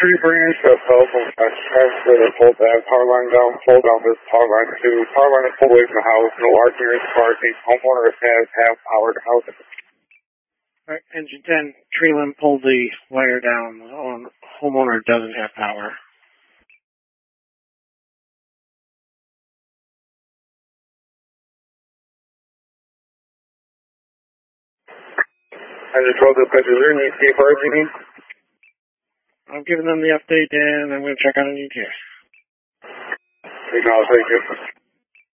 tree branch that fell from transfer to pull that power line down, pull down this power line to power line is pulled away from the house, no arguments, parking, homeowner has half power to house. Alright, engine 10, tree limb pulled the wire down, homeowner doesn't have power. Engine 12 dispatch, is there any escape parts you need? I'm giving them the update and I'm going to check on an ETA. Thank you.